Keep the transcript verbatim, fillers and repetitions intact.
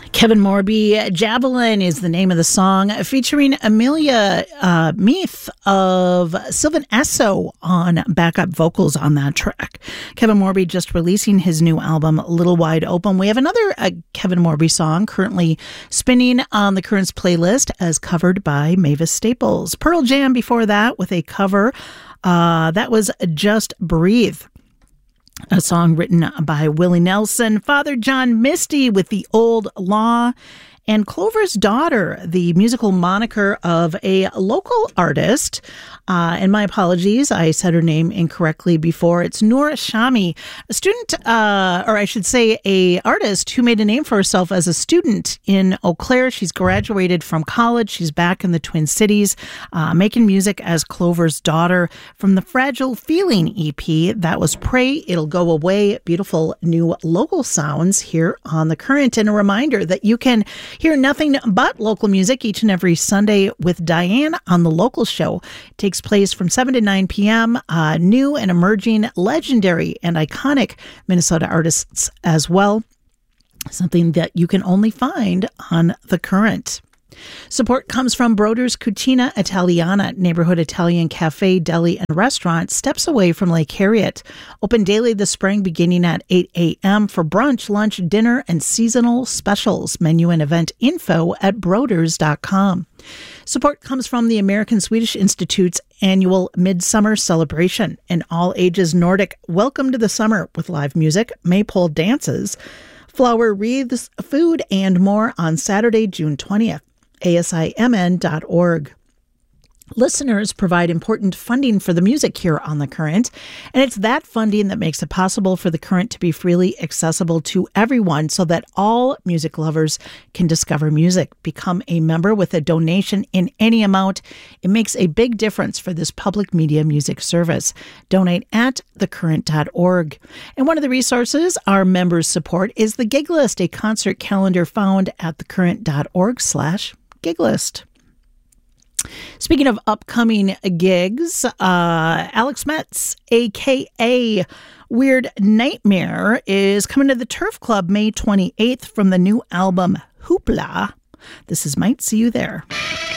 Kevin Morby, Javelin is the name of the song, featuring Amelia uh, Meath of Sylvan Esso on backup vocals on that track. Kevin Morby just releasing his new album, Little Wide Open. We have another uh, Kevin Morby song currently spinning on the Currents playlist as covered by Mavis Staples. Pearl Jam before that with a cover. Uh, that was Just Breathe, a song written by Willie Nelson. Father John Misty with The Old Law. And Clover's Daughter, the musical moniker of a local artist. Uh, and my apologies, I said her name incorrectly before. It's Noor Shami, a student, uh, or I should say a artist who made a name for herself as a student in Eau Claire. She's graduated from college. She's back in the Twin Cities, uh, making music as Clover's Daughter from the Fragile Feeling E P. That was Pray It'll Go Away. Beautiful new local sounds here on The Current. And a reminder that you can hear nothing but local music each and every Sunday with Diane on The Local Show. It takes place from seven to nine p.m. Uh, new and emerging, legendary and iconic Minnesota artists as well. Something that you can only find on The Current. Support comes from Broder's Cucina Italiana, neighborhood Italian cafe, deli, and restaurant steps away from Lake Harriet. Open daily this spring beginning at eight a.m. for brunch, lunch, dinner, and seasonal specials. Menu and event info at broders dot com. Support comes from the American Swedish Institute's annual Midsummer Celebration, an all-ages Nordic welcome to the summer with live music, maypole dances, flower wreaths, food, and more on Saturday, June twentieth. A S I M N dot org. Listeners provide important funding for the music here on The Current, and it's that funding that makes it possible for The Current to be freely accessible to everyone so that all music lovers can discover music. Become a member with a donation in any amount. It makes a big difference for this public media music service. Donate at the current dot org. And one of the resources our members support is the Gig List, a concert calendar found at the current dot org slash gig list. Speaking of upcoming gigs, uh, Alex Metz, a k a. Weird Nightmare, is coming to the Turf Club May twenty-eighth from the new album Hoopla. This is Might See You There.